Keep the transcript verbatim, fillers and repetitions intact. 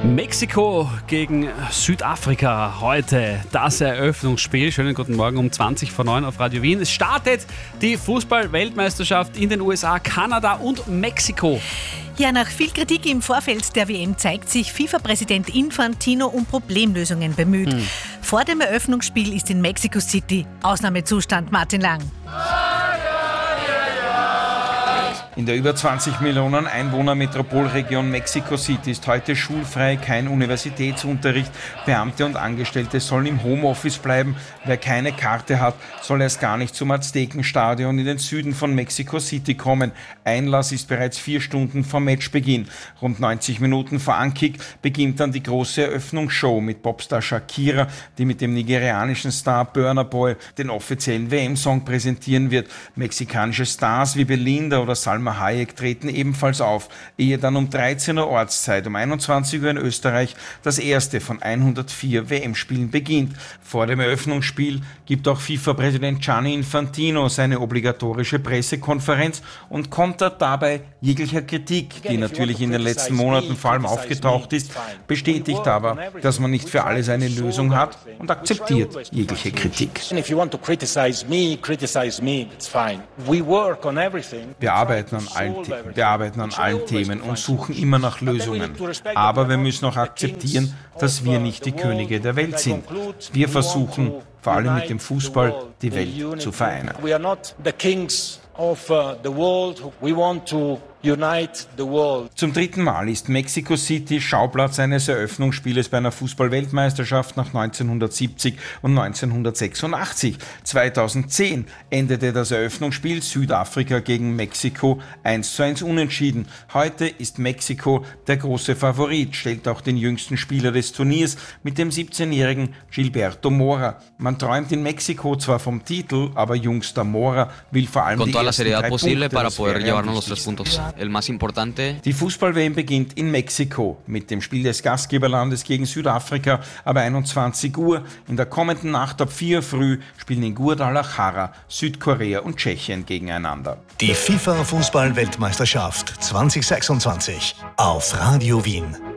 Mexiko gegen Südafrika heute, das Eröffnungsspiel. Schönen guten Morgen um zwanzig vor neun auf Radio Wien. Es startet die Fußball-Weltmeisterschaft in den U S A, Kanada und Mexiko. Ja, nach viel Kritik im Vorfeld der W M zeigt sich FIFA-Präsident Infantino um Problemlösungen bemüht. Hm. Vor dem Eröffnungsspiel ist in Mexico City Ausnahmezustand. Martin Lang. In der über zwanzig Millionen Einwohner-Metropolregion Mexico City ist heute schulfrei, kein Universitätsunterricht. Beamte und Angestellte sollen im Homeoffice bleiben. Wer keine Karte hat, soll erst gar nicht zum Aztekenstadion in den Süden von Mexico City kommen. Einlass ist bereits vier Stunden vor Matchbeginn. Rund neunzig Minuten vor Ankick beginnt dann die große Eröffnungsshow mit Popstar Shakira, die mit dem nigerianischen Star Burna Boy den offiziellen W M-Song präsentieren wird. Mexikanische Stars wie Belinda oder Salma Hayek treten ebenfalls auf, ehe dann um dreizehn Uhr Ortszeit, um einundzwanzig Uhr in Österreich das erste von hundertvier W M-Spielen beginnt. Vor dem Eröffnungsspiel gibt auch FIFA-Präsident Gianni Infantino seine obligatorische Pressekonferenz und kontert dabei jeglicher Kritik, die natürlich in den letzten Monaten vor allem aufgetaucht ist, bestätigt aber, dass man nicht für alles eine Lösung hat und akzeptiert jegliche Kritik. Wir arbeiten an allen Themen. Wir arbeiten an allen Themen und suchen immer nach Lösungen. Aber wir müssen auch akzeptieren, dass wir nicht die Könige der Welt sind. Wir versuchen, vor allem mit dem Fußball, die Welt zu vereinen. Zum dritten Mal ist Mexico City Schauplatz eines Eröffnungsspieles bei einer Fußball-Weltmeisterschaft nach neunzehnhundertsiebzig und neunzehnhundertsechsundachtzig. zweitausendzehn endete das Eröffnungsspiel Südafrika gegen Mexiko eins zu eins unentschieden. Heute ist Mexiko der große Favorit, stellt auch den jüngsten Spieler des Turniers mit dem siebzehnjährigen Gilberto Mora. Man träumt in Mexiko zwar vom Titel, aber jüngster Mora will vor allem die ersten drei Punkte. Die Fußball-W M beginnt in Mexiko mit dem Spiel des Gastgeberlandes gegen Südafrika ab einundzwanzig Uhr. In der kommenden Nacht ab vier Uhr früh spielen in Guadalajara Südkorea und Tschechien gegeneinander. Die FIFA-Fußball-Weltmeisterschaft zwanzig sechsundzwanzig auf Radio Wien.